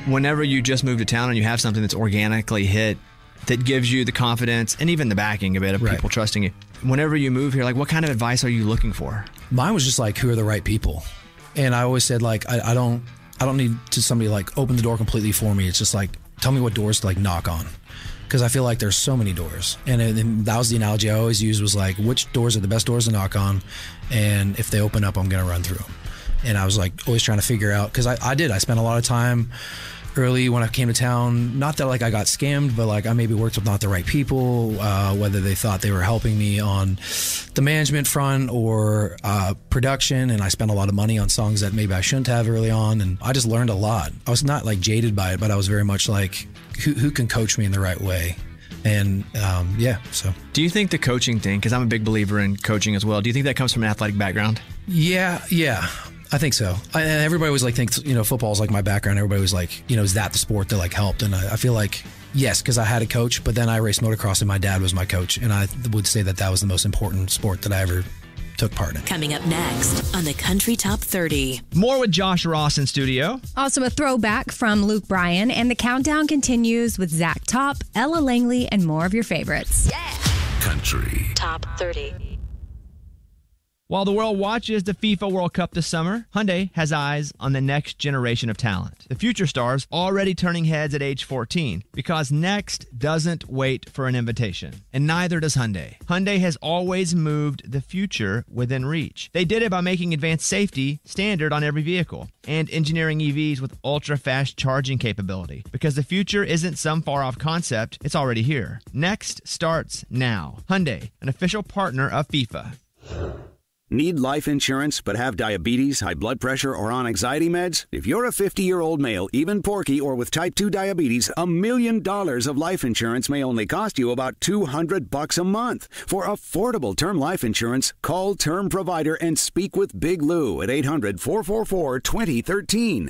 whenever you just move to town and you have something that's organically hit that gives you the confidence and even the backing a bit of people trusting you. Whenever you move here, like what kind of advice are you looking for? Mine was just like, who are the right people? And I always said, like, I don't need to somebody like open the door completely for me. It's just like, tell me what doors to like knock on. Because I feel like there's so many doors. And that was the analogy I always used, was like, which doors are the best doors to knock on? And if they open up, I'm going to run through them. And I was like always trying to figure out, because I spent a lot of time early when I came to town, not that like I got scammed, but like I maybe worked with not the right people, whether they thought they were helping me on the management front or production, and I spent a lot of money on songs that maybe I shouldn't have early on, and I just learned a lot. I was not like jaded by it, but I was very much like, who can coach me in the right way? And so. Do you think the coaching thing, because I'm a big believer in coaching as well, do you think that comes from an athletic background? Yeah. I think so. And everybody always like thinks, football is like my background. Everybody was like, is that the sport that like helped? And I feel like, yes, because I had a coach, but then I raced motocross and my dad was my coach. And I would say that was the most important sport that I ever took part in. Coming up next on the Country Top 30. More with Josh Ross in studio. Also a throwback from Luke Bryan. And the countdown continues with Zach Top, Ella Langley, and more of your favorites. Yeah. Country Top 30. While the world watches the FIFA World Cup this summer, Hyundai has eyes on the next generation of talent. The future stars already turning heads at age 14, because next doesn't wait for an invitation. And neither does Hyundai. Hyundai has always moved the future within reach. They did it by making advanced safety standard on every vehicle and engineering EVs with ultra-fast charging capability. Because the future isn't some far-off concept, it's already here. Next starts now. Hyundai, an official partner of FIFA. Need life insurance but have diabetes, high blood pressure, or on anxiety meds? If you're a 50-year-old male, even porky, or with type 2 diabetes, $1 million of life insurance may only cost you about $200 a month. For affordable term life insurance, call Term Provider and speak with Big Lou at 800-444-2013.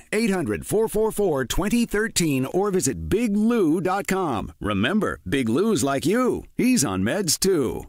800-444-2013 or visit biglou.com. Remember, Big Lou's like you. He's on meds too.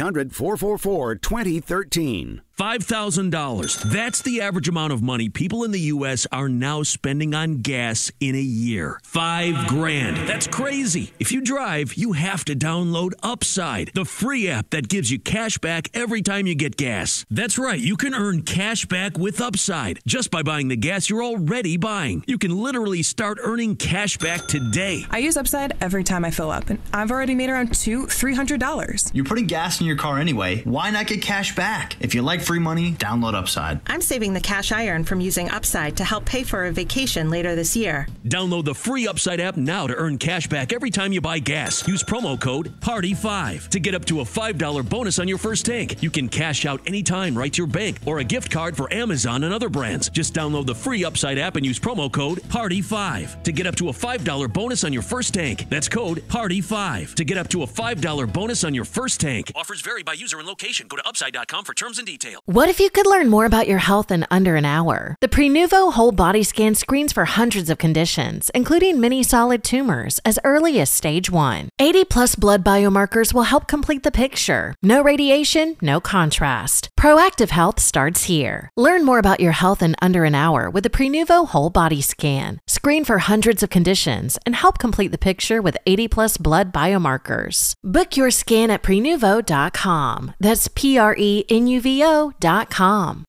800-444-2013. $5,000. That's the average amount of money people in the U.S. are now spending on gas in a year. $5,000. That's crazy. If you drive, you have to download Upside, the free app that gives you cash back every time you get gas. That's right. You can earn cash back with Upside just by buying the gas you're already buying. You can literally start earning cash back today. I use Upside every time I fill up, and I've already made around $200-$300. You're putting gas in your car anyway. Why not get cash back? If you like free money, download Upside. I'm saving the cash I earn from using Upside to help pay for a vacation later this year. Download the free Upside app now to earn cash back every time you buy gas. Use promo code PARTY5 to get up to a $5 bonus on your first tank. You can cash out anytime right to your bank or a gift card for Amazon and other brands. Just download the free Upside app and use promo code PARTY5 to get up to a $5 bonus on your first tank. That's code PARTY5 to get up to a $5 bonus on your first tank. Offers vary by user and location. Go to upside.com for terms and details. What if you could learn more about your health in under an hour? The Prenuvo Whole Body Scan screens for hundreds of conditions, including many solid tumors, as early as stage 1. 80-plus blood biomarkers will help complete the picture. No radiation, no contrast. Proactive health starts here. Learn more about your health in under an hour with the Prenuvo Whole Body Scan. Screen for hundreds of conditions and help complete the picture with 80-plus blood biomarkers. Book your scan at Prenuvo.com. That's Prenuvo.com.